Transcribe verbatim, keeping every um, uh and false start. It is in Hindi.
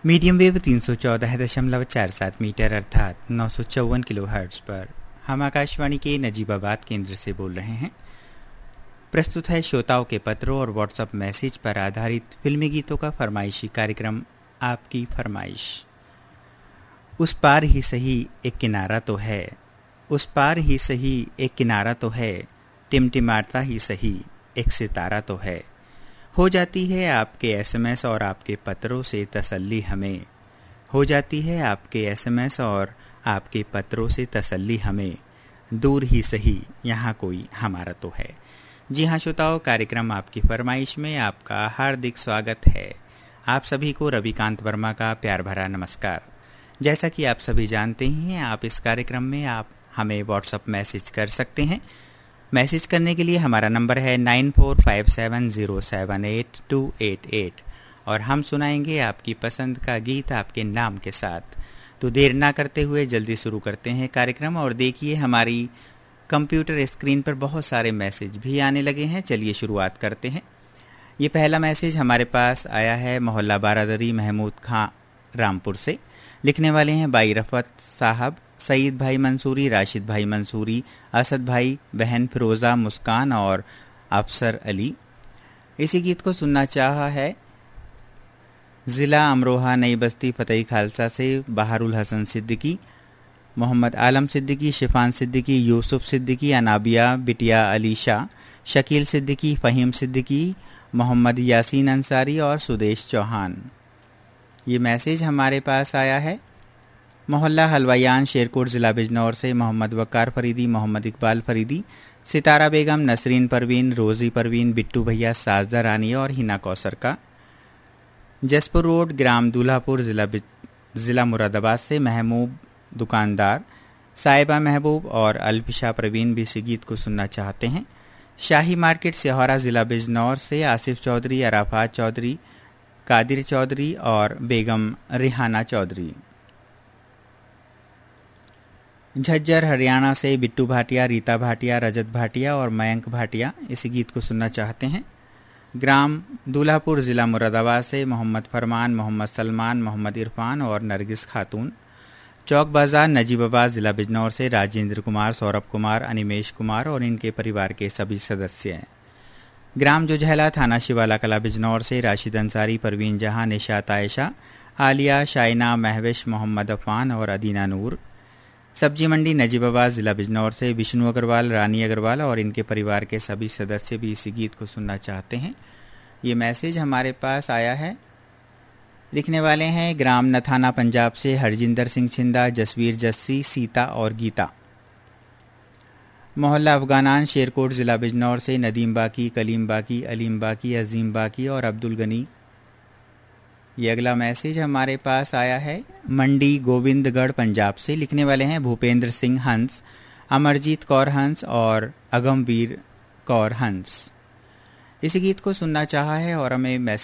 मीडियम वेव तीन सौ चौदह दशमलव चार सात मीटर अर्थात नौ सौ चौवन किलो हर्ट्ज पर हम आकाशवाणी के नजीबाबाद केंद्र से बोल रहे हैं। प्रस्तुत है श्रोताओं के पत्रों और व्हाट्सएप मैसेज पर आधारित फिल्मी गीतों का फरमाइशी कार्यक्रम आपकी फरमाइश। उस पार ही सही एक किनारा तो है, उस पार ही सही एक किनारा तो है, टिमटिमाता ही सही एक सितारा तो है। हो जाती है आपके एसएमएस और आपके पत्रों से तसल्ली हमें, हो जाती है आपके एसएमएस और आपके पत्रों से तसल्ली हमें, दूर ही सही यहाँ कोई हमारा तो है। जी हाँ श्रोताओं, कार्यक्रम आपकी फरमाइश में आपका हार्दिक स्वागत है। आप सभी को रविकांत वर्मा का प्यार भरा नमस्कार। जैसा कि आप सभी जानते हैं, आप इस कार्यक्रम में आप हमें व्हाट्सएप मैसेज कर सकते हैं। मैसेज करने के लिए हमारा नंबर है nine four five seven zero seven eight to eight eight और हम सुनाएंगे आपकी पसंद का गीत आपके नाम के साथ। तो देर ना करते हुए जल्दी शुरू करते हैं कार्यक्रम। और देखिए हमारी कंप्यूटर स्क्रीन पर बहुत सारे मैसेज भी आने लगे हैं। चलिए शुरुआत करते हैं। ये पहला मैसेज हमारे पास आया है मोहल्ला बारादरी महमूद खां रामपुर से। लिखने वाले हैं भाई रफत साहब, सईद भाई मंसूरी, राशिद भाई मंसूरी, असद भाई, बहन फिरोज़ा, मुस्कान और अफसर अली। इसी गीत को सुनना चाहा है ज़िला अमरोहा नई बस्ती फतेही खालसा से बहारुल हसन सिद्दीकी, मोहम्मद आलम सिद्दीकी, शिफान सिद्दीकी, यूसुफ सिद्दीकी, अनाबिया बिटिया अलीशा, शकील सिद्दीकी, फ़हीम सिद्दीकी, मोहम्मद यासीन अंसारी और सुदेश चौहान। ये मैसेज हमारे पास आया है मोहल्ला हलवायान शेरकोट ज़िला बिजनौर से मोहम्मद वकार फरीदी, मोहम्मद इकबाल फरीदी, सितारा बेगम, नसरीन परवीन, रोज़ी परवीन, बिट्टू भैया, साजदा रानी और हिना कौसर का। जसपुर रोड ग्राम दूल्हापुर ज़िला ज़िला मुरादाबाद से महबूब दुकानदार, साहिबा महबूब और अल्फिशा प्रवीण भी इसी गीत को सुनना चाहते हैं। शाही मार्केट सिहोरा ज़िला बिजनौर से आसिफ चौधरी, अराफात चौधरी, कादिर चौधरी और बेगम रिहाना चौधरी। झज्जर हरियाणा से बिट्टू भाटिया, रीता भाटिया, रजत भाटिया और मयंक भाटिया इसी गीत को सुनना चाहते हैं। ग्राम दूल्हापुर ज़िला मुरादाबाद से मोहम्मद फरमान, मोहम्मद सलमान, मोहम्मद इरफान और नरगिस खातून। चौक बाज़ार नजीबाबाद ज़िला बिजनौर से राजेंद्र कुमार, सौरभ कुमार, अनिमेश कुमार और इनके परिवार के सभी सदस्य हैं। ग्राम जुझैला थाना शिवाला कला बिजनौर से राशिद अंसारी, परवीन जहां, निशात आयशा, आलिया, शाइना, महविश, मोहम्मद अफान और अदीना नूर। सब्जी मंडी नजीबाबाद ज़िला बिजनौर से विष्णु अग्रवाल, रानी अग्रवाल और इनके परिवार के सभी सदस्य भी इसी गीत को सुनना चाहते हैं। ये मैसेज हमारे पास आया है। लिखने वाले हैं ग्राम नथाना पंजाब से हरजिंदर सिंह छिंदा, जसवीर जस्सी, सीता और गीता। मोहल्ला अफगानान शेरकोट ज़िला बिजनौर से नदीम बाकी, कलीम बाकी, अलीम बाकी, अजीम बाकी और अब्दुल गनी। ये अगला मैसेज हमारे पास आया है मंडी गोविंदगढ़ पंजाब से। लिखने वाले हैं भूपेंद्र सिंह हंस, अमरजीत कौर हंस और अगमवीर कौर हंस। इस गीत को सुनना चाहा है और हमें मैसेज